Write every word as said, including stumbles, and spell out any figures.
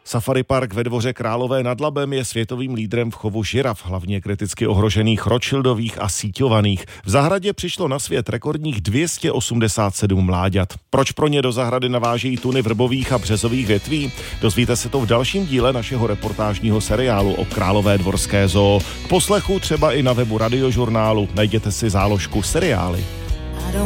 Safari park ve Dvoře Králové nad Labem je světovým lídrem v chovu žiraf, hlavně kriticky ohrožených rothschildových a síťovaných. V zahradě přišlo na svět rekordních dvě stě osmdesát sedm mláďat. Proč pro ně do zahrady navážejí tuny vrbových a březových větví? Dozvíte se to v dalším díle našeho reportážního seriálu o Králové dvorské zoo. K poslechu třeba i na webu Radiožurnálu. Najděte si záložku seriály.